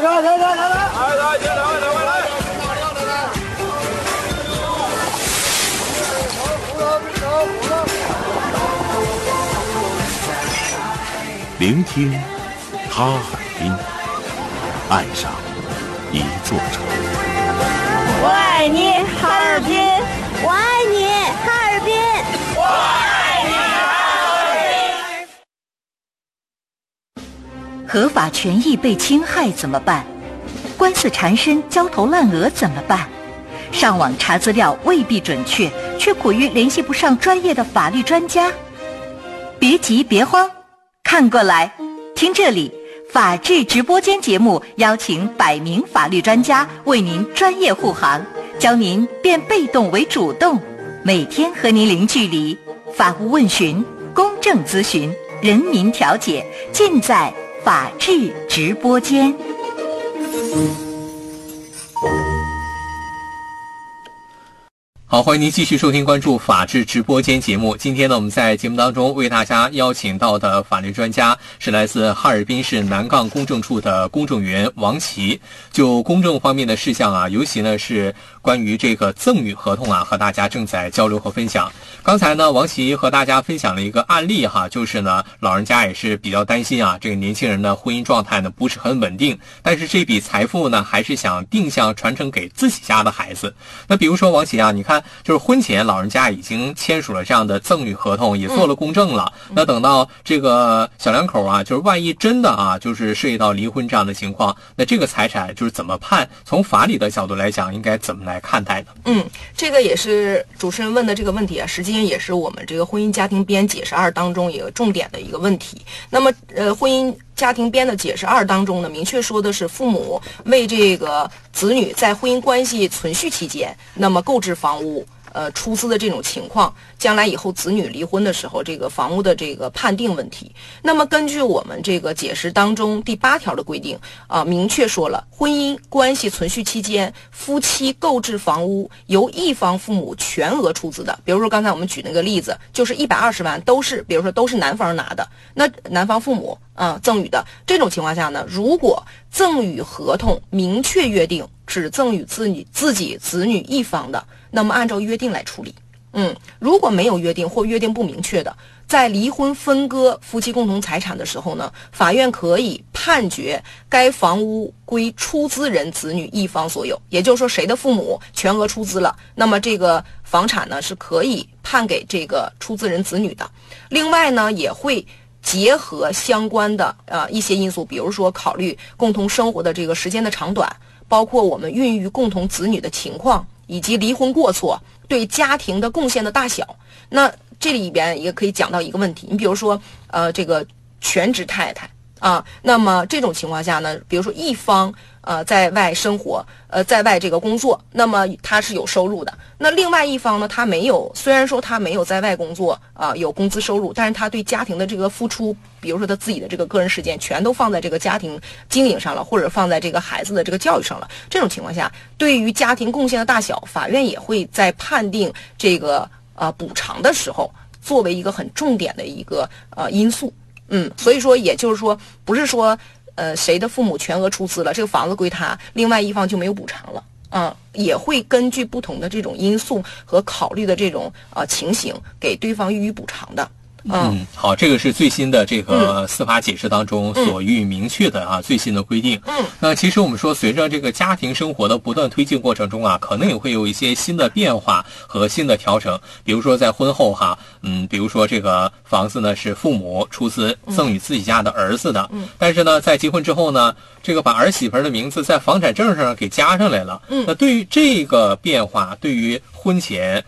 聆听哈尔滨，爱上一座城。 我爱你，哈尔滨！ 我爱你，哈尔滨！ 我爱你，哈尔滨！ 合法权益被侵害怎么办？官司缠身、焦头烂额怎么办？上网查资料未必准确，却苦于联系不上专业的法律专家。别急，别慌，看过来，听这里。法治直播间节目邀请100名法律专家为您专业护航，教您变被动为主动，每天和您零距离，法务问询、公正咨询、人民调解，尽在法治直播间。 好，欢迎您继续收听关注法治直播间节目。今天呢，我们在节目当中为大家邀请到的法律专家是来自哈尔滨市南岗公证处的公证员王琦。就公证方面的事项啊，尤其呢是关于这个赠与合同啊，和大家正在交流和分享。刚才呢，王琦和大家分享了一个案例哈，就是呢，老人家也是比较担心啊，这个年轻人的婚姻状态呢不是很稳定，但是这笔财富呢还是想定向传承给自己家的孩子。那比如说王琦啊，你看就是婚前老人家已经签署了这样的赠与合同，也做了公证了，那等到这个小两口啊，就是万一真的啊，就是涉及到离婚这样的情况，那这个财产就是怎么判？从法理的角度来讲，应该怎么来看待呢？ 这个也是主持人问的这个问题啊，实际上也是我们这个婚姻家庭编解释2当中一个重点的一个问题。那么婚姻家庭编的解释2当中呢，明确说的是父母为这个子女在婚姻关系存续期间，那么购置房屋出资的这种情况，将来以后子女离婚的时候，这个房屋的这个判定问题。那么根据我们这个解释当中第8条的规定明确说了，婚姻关系存续期间，夫妻购置房屋由一方父母全额出资的，比如说刚才我们举那个例子，就是120万都是，比如说都是男方拿的，那男方父母赠与的这种情况下呢，如果赠与合同明确约定只赠与自己子女一方的，那么按照约定来处理。如果没有约定或约定不明确的，在离婚分割夫妻共同财产的时候呢，法院可以判决该房屋归出资人子女一方所有，也就是说谁的父母全额出资了，那么这个房产呢是可以判给这个出资人子女的。另外呢，也会结合相关的一些因素，比如说考虑共同生活的这个时间的长短，包括我们孕育共同子女的情况，以及离婚过错对家庭的贡献的大小。那这里边也可以讲到一个问题，你比如说这个全职太太那么这种情况下呢，比如说一方在外生活在外这个工作，那么他是有收入的，那另外一方呢，他没有，虽然说他没有在外工作有工资收入，但是他对家庭的这个付出，比如说他自己的这个个人时间全都放在这个家庭经营上了，或者放在这个孩子的这个教育上了。这种情况下，对于家庭贡献的大小，法院也会在判定这个补偿的时候作为一个很重点的一个因素。所以说也就是说，不是说谁的父母全额出资了，这个房子归他，另外一方就没有补偿了也会根据不同的这种因素和考虑的这种情形，给对方予以补偿的。 好，这个是最新的这个司法解释当中所予以明确的最新的规定。那其实我们说，随着这个家庭生活的不断推进过程中可能也会有一些新的变化和新的调整。比如说在婚后比如说这个房子呢是父母出资赠与自己家的儿子的，但是呢在结婚之后呢，这个把儿媳妇的名字在房产证上给加上来了。那对于这个变化，对于婚前